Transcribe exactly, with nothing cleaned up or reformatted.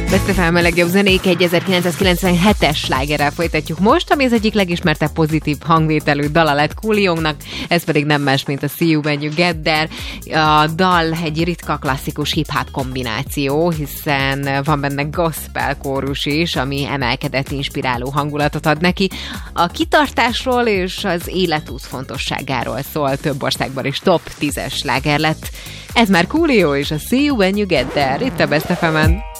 Best ef em a legjobb zenék egy ezerkilencszázkilencvenhetes slágerrel folytatjuk most, ami az egyik legismertebb pozitív hangvételű dala lett Coolionak, ez pedig nem más, mint a See You When You Get There. A dal egy ritka klasszikus hip-hop kombináció, hiszen van benne gospel kórus is, ami emelkedett, inspiráló hangulatot ad neki. A kitartásról és az életút fontosságáról szól, több országban is top tízes sláger lett. Ez már Coolio és a See You When You Get There, itt a Best ef emen.